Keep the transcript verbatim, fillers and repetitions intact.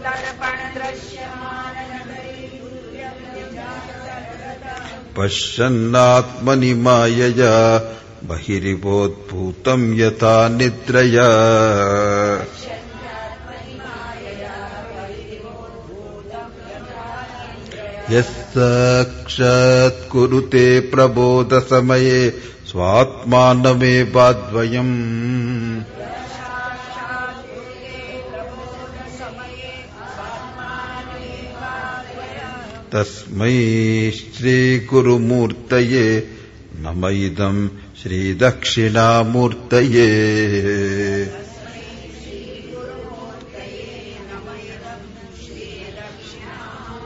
పశ్యన్నాత్మని మాయయా బహిరివోద్భూతం యథా నిద్రయా యస్సాక్షాత్ కురుతే ప్రబోధ సమయే స్వాత్మానమేవాద్వయం తస్మై శ్రీ గురుమూర్తయే నమ ఇదం శ్రీ దక్షిణామూర్తయే.